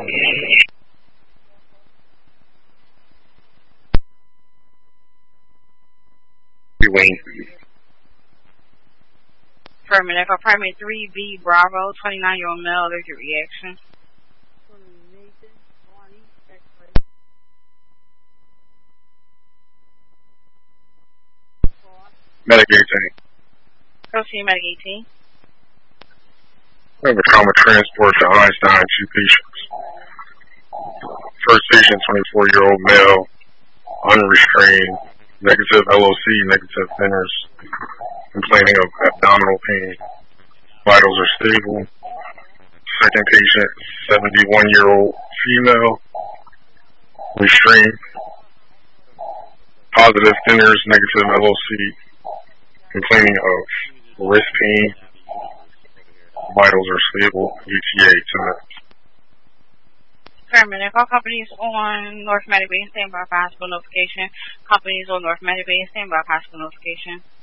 Wayne. Affirmative. Apartment 3B Bravo, 29-year-old male, allergic reaction. Medic 18. Proceed, Medic 18. We have a trauma transport to Einstein, 2 patients. First patient, 24-year-old male, unrestrained, negative LOC, negative thinners, complaining of abdominal pain. Vitals are stable. Second patient, 71-year-old female, restrained, positive thinners, negative LOC, complaining of wrist pain. Vitals are stable. UTA 2 minutes. Affirmative. All companies on North Medibay, stand by for hospital notification. Companies on North Medibay, stand by for hospital notification.